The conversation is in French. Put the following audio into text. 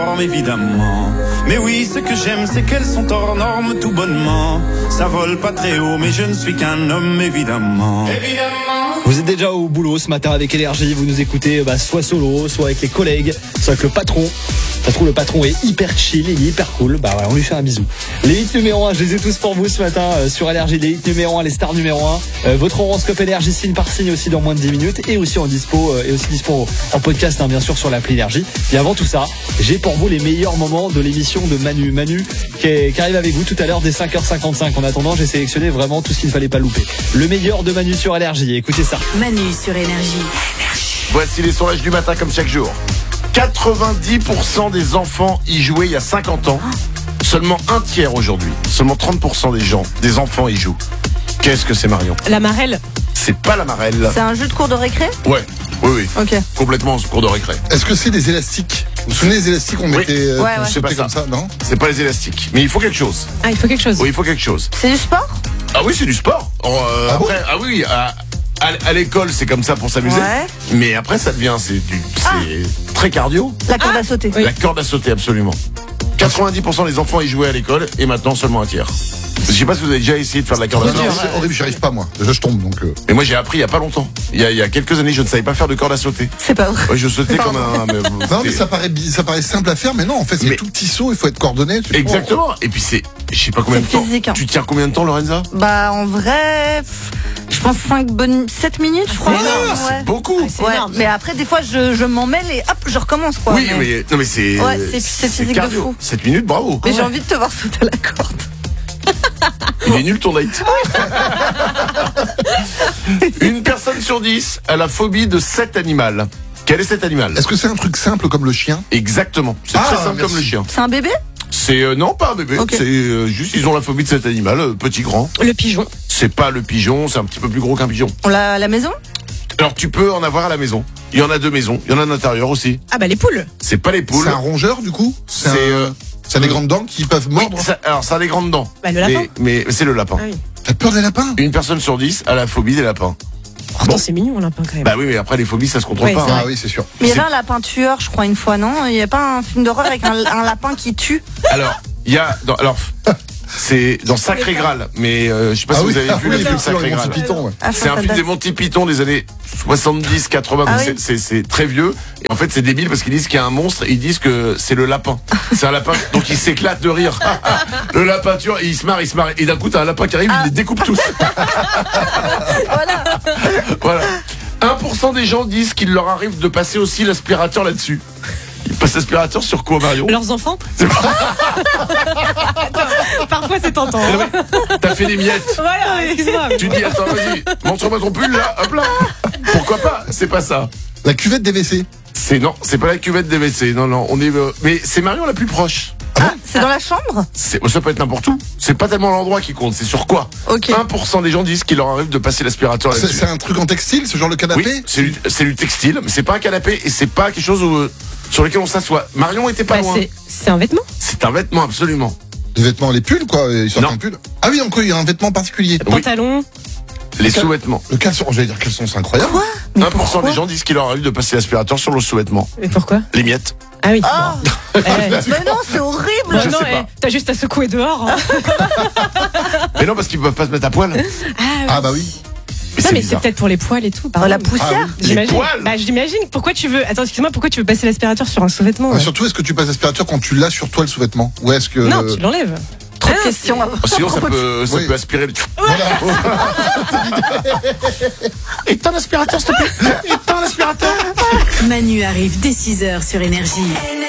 Évidemment, mais oui, ce que j'aime, c'est qu'elles sont hors normes tout bonnement. Ça vole pas très haut, mais je ne suis qu'un homme, évidemment. Vous êtes déjà au boulot ce matin avec Énergie, vous nous écoutez soit solo, soit avec les collègues, soit avec le patron. Ça se trouve, le patron est hyper chill, il est hyper cool. Bah ouais, on lui fait un bisou. Les hits numéro 1, je les ai tous pour vous ce matin sur Énergie. Les hits numéro 1, les stars numéro 1. Votre horoscope Énergie signe par signe aussi dans moins de 10 minutes. Et aussi dispo en podcast, bien sûr, sur l'appli Énergie. Et avant tout ça, j'ai pour vous les meilleurs moments de l'émission de Manu. Manu qui arrive avec vous tout à l'heure dès 5h55. En attendant, j'ai sélectionné vraiment tout ce qu'il ne fallait pas louper. Le meilleur de Manu sur Énergie. Écoutez ça. Manu sur Énergie. Voici les sondages du matin comme chaque jour. 90% des enfants y jouaient il y a 50 ans. Seulement un tiers aujourd'hui. Seulement 30% des enfants y jouent. Qu'est-ce que c'est, Marion ? La marelle. C'est pas la marelle. C'est un jeu de cours de récré ? Ouais, oui. Ok. Complètement en cours de récré. Est-ce que c'est des élastiques ? Vous vous souvenez des élastiques qu'on mettait Ouais. C'est pas comme ça. ça, non ? C'est pas les élastiques. Mais il faut quelque chose. Ah, il faut quelque chose. Oui, il faut quelque chose. C'est du sport ? Ah oui, c'est du sport. Après, à l'école, c'est comme ça pour s'amuser. Ouais. Mais après, ça devient, c'est très cardio. La corde à sauter. Oui. La corde à sauter, absolument. 90% des enfants y jouaient à l'école et maintenant seulement un tiers. Je sais pas si vous avez déjà essayé de faire de la corde à Non, sauter. c'est horrible, j'y arrive pas moi. Déjà je tombe donc. Mais moi j'ai appris il y a pas longtemps. Il y a quelques années, je ne savais pas faire de corde à sauter. C'est pas vrai. Ouais, je sautais comme un. Non mais ça paraît simple à faire, mais non en fait c'est Mais- tout petit saut, il faut être coordonné. Exactement. Et puis je sais pas combien de C'est temps. physique, hein. Tu tiens combien de temps, Lorenza? Bah en vrai, je pense 7 minutes, je crois. C'est énorme, Ouais. C'est beaucoup. C'est Ouais, énorme. mais après des fois je m'en mêle et hop, je recommence quoi. Oui, mais non mais c'est. Ouais, c'est physique de cardio. fou. 7 minutes, bravo. Mais j'ai envie de te voir sauter à la corde. Il est nul ton date. Une personne sur 10 a la phobie de cet animal. Quel est cet animal? Est-ce que c'est un truc simple comme le chien? Exactement. C'est Ah, très simple merci. comme le chien. C'est un bébé ? C'est non pas un bébé. Ok. C'est juste ils ont la phobie de cet animal, petit grand. Le pigeon. C'est pas le pigeon, c'est un petit peu plus gros qu'un pigeon. On l'a à la maison ? Alors tu peux en avoir à la maison. Il y en a 2 maisons. Il y en a à l'intérieur aussi. Ah bah les poules. C'est pas les poules. C'est un rongeur du coup? C'est Ça a des grandes dents qui peuvent oui, mordre? alors ça a des grandes dents. Bah, le lapin. Mais c'est le lapin. Ah oui. T'as peur des lapins? Une personne sur 10 a la phobie des lapins. Pourtant c'est mignon un lapin quand même. Bah oui, mais après les phobies ça se contrôle Ouais, pas. c'est hein. Ah oui c'est sûr. Mais il y C'est- avait un lapin tueur, je crois, une fois, non ? Il n'y a pas un film d'horreur avec un lapin qui tue ? Alors il y a c'est dans Sacré Graal, mais je sais pas si vous avez vu le film Sacré le Graal. Monty Python, ouais. Ah, C'est un ça film date. des Monty Python des années 70, 80, Ah donc oui. c'est très vieux. Et en fait, c'est débile parce qu'ils disent qu'il y a un monstre et ils disent que c'est le lapin. C'est un lapin, donc il s'éclate de rire. Le lapin tue, et il se marre. Et d'un coup, t'as un lapin qui arrive, il les découpe tous. Voilà. Voilà. 1% des gens disent qu'il leur arrive de passer aussi l'aspirateur là-dessus. Ils passent l'aspirateur sur quoi, Marion? Leurs enfants. Parfois c'est tentant. Eh ouais, t'as fait des miettes. Voilà, excuse-moi. Tu dis, attends, vas-y, montre-moi ton pull, là, hop là. Pourquoi pas? C'est pas ça. La cuvette des WC. Non, c'est pas la cuvette des WC. Non, on est. Mais c'est Marion la plus proche. Ah, c'est dans la chambre ? Ça peut être n'importe où. C'est pas tellement l'endroit qui compte, c'est sur quoi. Ok. 1% des gens disent qu'il leur arrive de passer l'aspirateur C'est là-dessus. c'est un truc en textile, ce genre le canapé? Oui, c'est du textile, mais c'est pas un canapé et c'est pas quelque chose sur lequel on s'assoit. Marion était pas Bah, loin. c'est un vêtement. C'est un vêtement, absolument. Des vêtements, les pulls quoi, ils sortent Non. un pull. Ah oui, encore il y a un vêtement particulier. Oui. Pantalon. Les sous-vêtements. Le caleçon, j'allais dire caleçon, c'est incroyable. 1% des gens disent qu'il leur arrive de passer l'aspirateur sur le sous-vêtement. Mais pourquoi? Les miettes. Ah oui. Ah Eh, Mais non, c'est horrible ! Je non, sais pas. t'as juste à secouer dehors. hein. Mais non, parce qu'ils peuvent pas se mettre à poil. Ah bah oui. Mais Non c'est mais c'est bizarre. peut-être pour les poils et tout. pardon. La poussière ? J'imagine. Les poils. Bah j'imagine. Pourquoi tu veux? Attends, excuse-moi. Pourquoi tu veux passer l'aspirateur sur un sous-vêtement? Ah, surtout, est-ce que tu passes l'aspirateur quand tu l'as sur toi le sous-vêtement? Ou est-ce que. Non, tu l'enlèves. Trop de questions. Sinon, ça peut Oui. aspirer le. Voilà. Éteins l'aspirateur, s'il te plaît. Éteins l'aspirateur. Manu arrive dès 6h sur Énergie.